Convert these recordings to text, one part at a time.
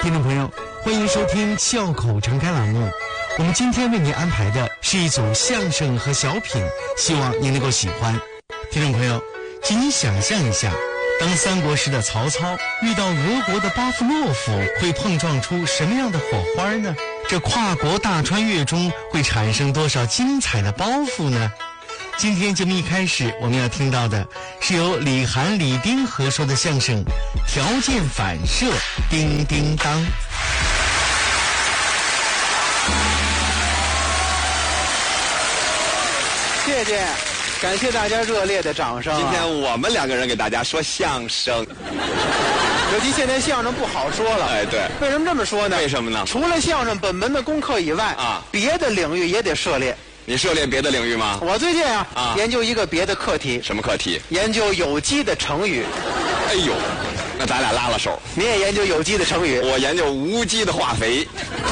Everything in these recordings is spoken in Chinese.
听众朋友，欢迎收听笑口常开栏目。我们今天为您安排的是一组相声和小品，希望您能够喜欢。听众朋友，请你想象一下，当三国时的曹操遇到俄国的巴甫洛夫，会碰撞出什么样的火花呢？这跨国大穿越中会产生多少精彩的包袱呢？今天节目一开始我们要听到的是由李涵、李丁合说的相声《条件反射》，叮叮当。 谢谢，感谢大家热烈的掌声。 今天我们两个人给大家说相声， 尤其现在相声不好说了。 哎，对， 为什么这么说呢？ 为什么呢？ 除了相声本门的功课以外别的领域也得涉猎。 你涉猎别的领域吗？ 我最近研究一个别的课题。 什么课题？ 研究有机的成语。 哎呦，那咱俩拉了手。 你也研究有机的成语？ 我研究无机的化肥。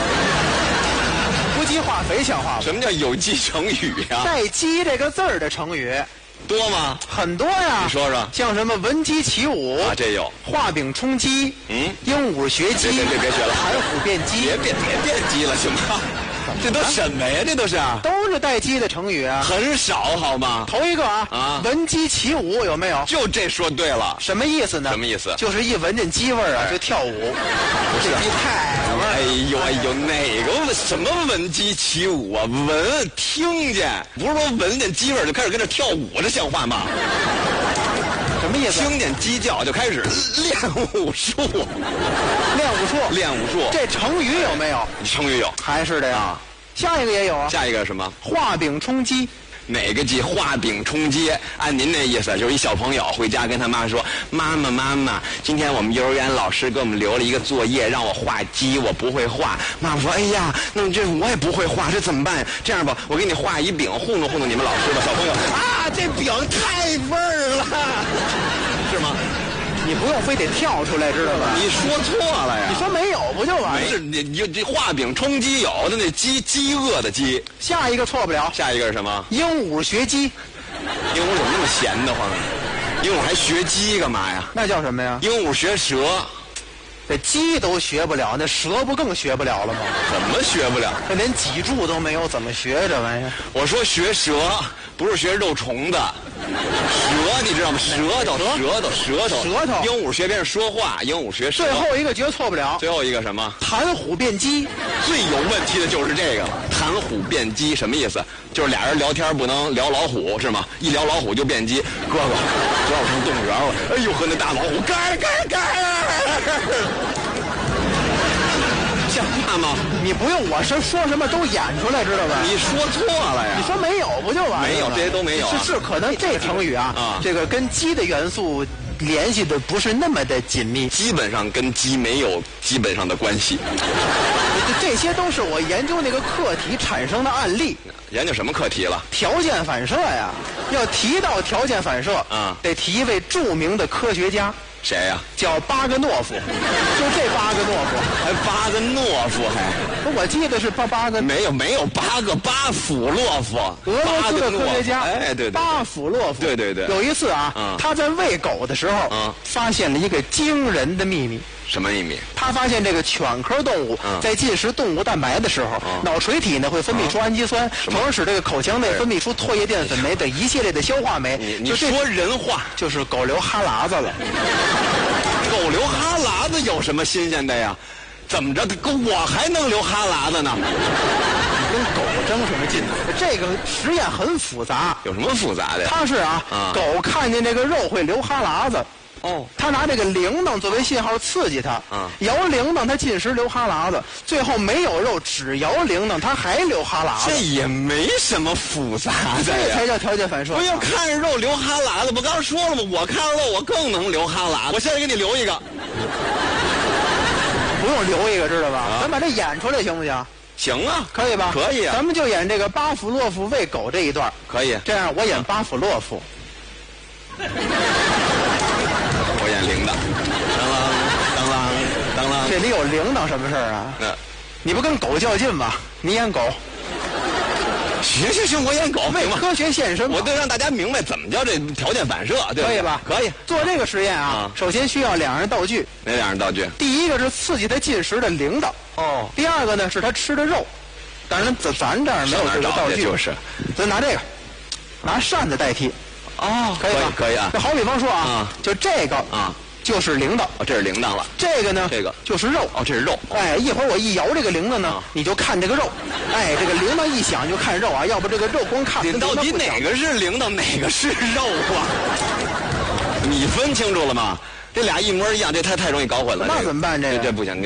无机化肥像话吗？ 什么叫有机成语呀？ 带机这个字儿的成语多吗？ 很多呀。 你说说。 像什么闻鸡起舞这有。 画饼充饥。鹦鹉学鸡。 别学了。 盘虎变鸡。 别变鸡了，行吗？这都什么呀？这都是带鸡的成语啊， 很少好吗？ 头一个闻鸡起舞有没有？ 就这说对了。 什么意思呢？ 什么意思？ 就是一闻见鸡味儿就跳舞。 不是鸡太味儿。 哎呦，哪个什么闻鸡起舞啊？闻听见，不是说闻见鸡味儿就开始跟着跳舞，这像话吗？ 什么意思？ 听见鸡叫就开始练武术。练武术。这成语有没有？ 成语有。 还是的呀。下一个也有啊。 下一个是什么？ 画饼充饥。 哪个鸡？画饼充饥。按您那意思，就是一小朋友回家跟他妈说：“妈妈，今天我们幼儿园老师给我们留了一个作业，让我画鸡，我不会画。”妈妈说：“哎呀，那这我也不会画，这怎么办？这样吧，我给你画一饼，糊弄糊弄你们老师吧。”小朋友这饼太味儿了，是吗？ 你不用非得跳出来，知道吧？ 你说错了呀！ 你说没有不就完了？ 没事，你这画饼充饥有，那饥饿的饥。 下一个错不了。 下一个是什么？ 鹦鹉学鸡。 鹦鹉怎么那么闲得慌？鹦鹉还学鸡干嘛呀？ 那叫什么呀？ 鹦鹉学蛇。 这鸡都学不了，那蛇不更学不了了吗？ 怎么学不了？ 这连脊柱都没有，怎么学这玩意儿？ 我说学蛇，不是学肉虫子。蛇你知道吗？舌头。鹦鹉学别人说话，鹦鹉学蛇。 最后一个绝错不了。 最后一个什么？ 谈虎变鸡。 最有问题的就是这个谈虎变鸡，什么意思？就是俩人聊天不能聊老虎是吗？一聊老虎就变鸡。哥哥，昨儿我上动物园了，哎呦呵，那大老虎嘎。像话吗？ 你不用我说什么都演出来，知道吧？ 你说错了呀！ 你说没有不就完了？ 没有，这些都没有。 是可能这个成语这个跟鸡的元素联系的不是那么的紧密， 基本上跟鸡没有基本上的关系。 这些都是我研究那个课题产生的案例。 研究什么课题了？ 条件反射呀！要提到条件反射得提一位著名的科学家。 谁呀？ 叫巴格诺夫。就这巴格诺夫。 还巴格诺夫我记得是八个。 没有巴甫洛夫。 俄罗斯的科学家。 对。 巴甫洛夫。 对。 有一次他在喂狗的时候发现了一个惊人的秘密。 什么秘密？ 他发现这个犬科动物在进食动物蛋白的时候，脑垂体呢会分泌出氨基酸，从而使这个口腔内分泌出唾液淀粉酶等一系列的消化酶。 你说人话， 就是狗流哈喇子了。 狗流哈喇子有什么新鲜的呀？怎么着？我还能流哈喇子呢？ 你跟狗争什么劲呢？这个实验很复杂。 有什么复杂的呀？ 它是狗看见这个肉会流哈喇子。他拿这个铃铛作为信号刺激它，摇铃铛它进食流哈喇子，最后没有肉，只摇铃铛它还流哈喇子。 这也没什么复杂的呀， 这才叫条件反射。 不要看着肉流哈喇子，我刚才说了吗？我看着肉我更能流哈喇子。我现在给你留一个， 不用留一个，知道吧？咱把这演出来行不行？ 行啊， 可以吧？ 可以啊。 咱们就演这个巴甫洛夫喂狗这一段。 可以。 这样我演巴甫洛夫。 我演铃铛，当， 这里有铃铛什么事儿啊？你不跟狗较劲吗？你演狗。 行，我演狗， 为科学献身嘛。 我得让大家明白怎么叫这条件反射，对吧？ 可以吧？ 可以。 做这个实验啊，首先需要2样道具。 哪2样道具？ 第一个是刺激他进食的铃铛。 哦。 第二个呢是他吃的肉。当然咱这儿没有这个道具， 就是咱拿这个，拿扇子代替。 哦， 可以吧？ 可以啊。 那好比方说啊，就这个啊。 就是铃铛， 这是铃铛了。 这个呢， 这个就是肉。 这是肉。 哎，一会儿我一摇这个铃铛呢，你就看这个肉。哎，这个铃铛一响就看肉啊，要不这个肉光看。 到底哪个是铃铛，哪个是肉啊？你分清楚了吗？这俩一模一样，这太容易搞混了。 那怎么办？这不行。